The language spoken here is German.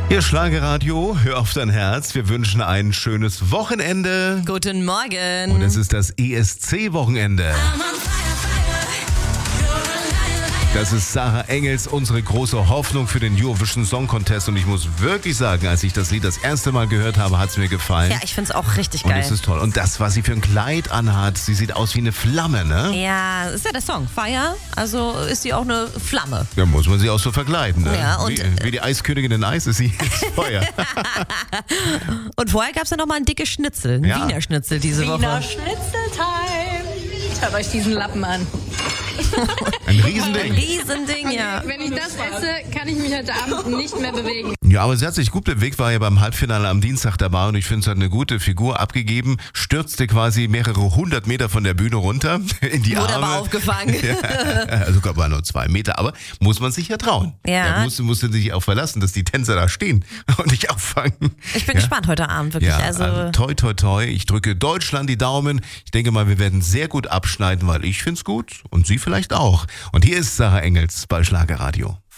Ihr Schlagerradio, hör auf dein Herz. Wir wünschen ein schönes Wochenende. Guten Morgen. Und es ist das ESC-Wochenende. Das ist Sarah Engels, unsere große Hoffnung für den Eurovision Song Contest. Und ich muss wirklich sagen, als ich das Lied das erste Mal gehört habe, hat es mir gefallen. Ja, ich finde es auch richtig Und geil. es ist toll. Und das, was sie für ein Kleid anhat, sie sieht aus wie eine Flamme, ne? Ja, ist ja der Song. Fire, also ist sie auch eine Flamme. Da muss man sie auch so verkleiden, ne? Ja, und, wie die Eiskönigin in Eis ist sie ins Feuer. Und vorher gab es ja nochmal ein dickes Schnitzel, ein Ja. Wiener Schnitzel diese Wiener Woche. Schnitzeltime. Hört euch diesen Lappen an. Ein Riesending. Riesending, ja. Wenn ich das esse, kann ich mich heute Abend nicht mehr bewegen. Ja, aber sie hat sich gut bewegt, war ja beim Halbfinale am Dienstag dabei und ich finde, sie hat eine gute Figur abgegeben, stürzte quasi mehrere 100 Meter von der Bühne runter in die Wurde Arme. aber aufgefangen. Ja, sogar war nur 2 Meter, aber muss man sich ja trauen. Ja. Musste sich auch verlassen, dass die Tänzer da stehen und dich auffangen. Ich bin gespannt heute Abend, wirklich. Ja, Also, toi, toi, toi. Ich drücke Deutschland die Daumen. Ich denke mal, wir werden sehr gut abschneiden, weil ich finde es gut und Sie vielleicht auch. Und hier ist Sarah Engels bei Schlagerradio.